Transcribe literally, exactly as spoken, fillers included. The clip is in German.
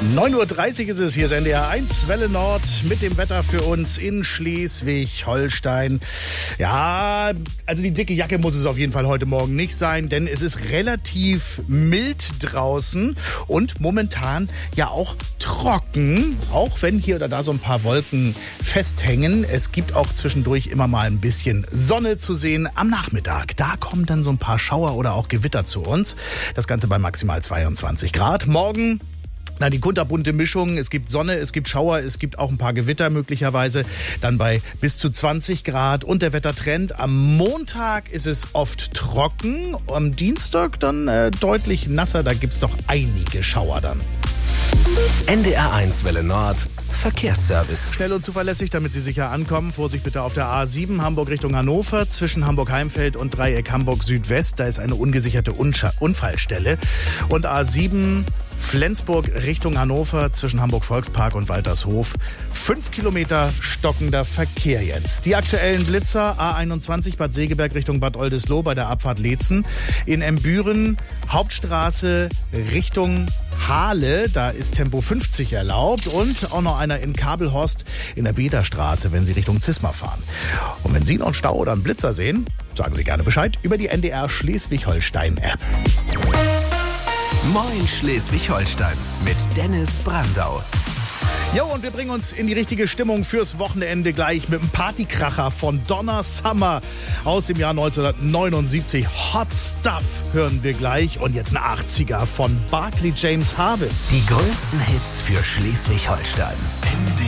neun Uhr dreißig ist es, hier ist N D R eins Welle Nord mit dem Wetter für uns in Schleswig-Holstein. Ja, also die dicke Jacke muss es auf jeden Fall heute Morgen nicht sein, denn es ist relativ mild draußen und momentan ja auch trocken, auch wenn hier oder da so ein paar Wolken festhängen. Es gibt auch zwischendurch immer mal ein bisschen Sonne zu sehen am Nachmittag. Da kommen dann so ein paar Schauer oder auch Gewitter zu uns. Das Ganze bei maximal zweiundzwanzig Grad. Morgen Na, die kunterbunte Mischung. Es gibt Sonne, es gibt Schauer, es gibt auch ein paar Gewitter möglicherweise. Dann bei bis zu zwanzig Grad und der Wettertrend. Am Montag ist es oft trocken. Am Dienstag dann äh, deutlich nasser. Da gibt's doch einige Schauer dann. N D R eins Welle Nord Verkehrsservice. Schnell und zuverlässig, damit Sie sicher ankommen. Vorsicht bitte auf der A sieben, Hamburg Richtung Hannover, zwischen Hamburg-Heimfeld und Dreieck Hamburg Südwest. Da ist eine ungesicherte Unscha- Unfallstelle. Und A sieben, Flensburg Richtung Hannover, zwischen Hamburg-Volkspark und Waltershof. Fünf Kilometer stockender Verkehr jetzt. Die aktuellen Blitzer, A einundzwanzig Bad Segeberg Richtung Bad Oldesloe bei der Abfahrt Leetzen. In Embüren, Hauptstraße Richtung Hahle, da ist Tempo fünfzig erlaubt und auch noch einer in Kabelhorst in der Bederstraße, wenn Sie Richtung Zisma fahren. Und wenn Sie noch einen Stau oder einen Blitzer sehen, sagen Sie gerne Bescheid über die N D R Schleswig-Holstein-App. Moin Schleswig-Holstein mit Dennis Brandau. Jo, und wir bringen uns in die richtige Stimmung fürs Wochenende gleich mit einem Partykracher von Donna Summer aus dem Jahr neunzehnhundertneunundsiebzig. Hot Stuff hören wir gleich. Und jetzt ein achtziger von Barclay James Harvest. Die größten Hits für Schleswig-Holstein.